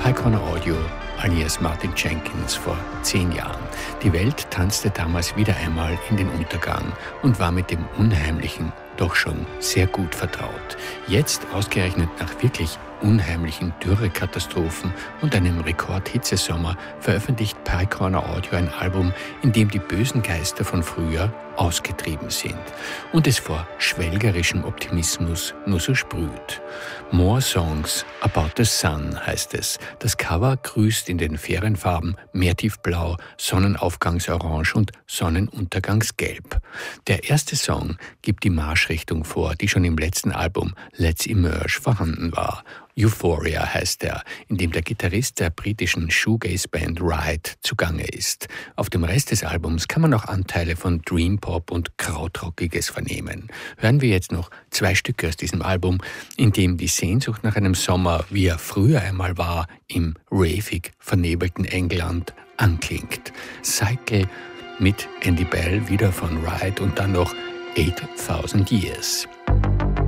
Pye Audio alias Martin Jenkins vor 10 Jahren. Die Welt tanzte damals wieder einmal in den Untergang und war mit dem Unheimlichen doch schon sehr gut vertraut. Jetzt, ausgerechnet nach wirklich unheimlichen Dürrekatastrophen und einem Rekordhitzesommer, veröffentlicht Pye Audio ein Album, in dem die bösen Geister von früher ausgetrieben sind und es vor schwelgerischem Optimismus nur so sprüht. More Songs About the Sun heißt es. Das Cover grüßt in den Ferienfarben Meertiefblau, Sonnenaufgangsorange und Sonnenuntergangsgelb. Der erste Song gibt die Marschrichtung vor, die schon im letzten Album Let's Emerge vorhanden war. Euphoria heißt er, in dem der Gitarrist der britischen Shoegaze-Band Ride zugange ist. Auf dem Rest des Albums kann man auch Anteile von Dreampop und Krautrockiges vernehmen. Hören wir jetzt noch 2 Stücke aus diesem Album, in dem die Sehnsucht nach einem Sommer, wie er früher einmal war, im ravig vernebelten England anklingt. Cycle mit Andy Bell, wieder von Ride, und dann noch 8000 Years.